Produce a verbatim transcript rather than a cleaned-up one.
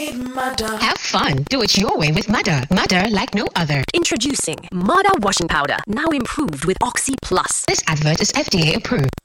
need Mada. Have fun. Do it your way with Mada. Mada like no other. Introducing Mada washing powder, now improved with Oxy Plus. This advert is F D A approved.